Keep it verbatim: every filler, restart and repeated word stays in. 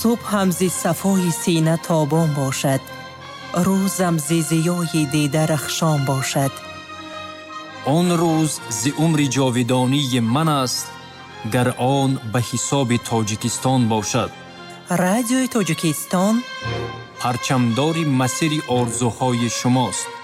صبحم ز صفای سینه تابان باشد، روزم ز ضیای دیده رخشان باشد. آن روز ز عمر جاودانی من است، گر آن به حساب تاجیکستان باشد. رادیوی تاجیکستان پرچمدار مسیر آرزوهای شماست.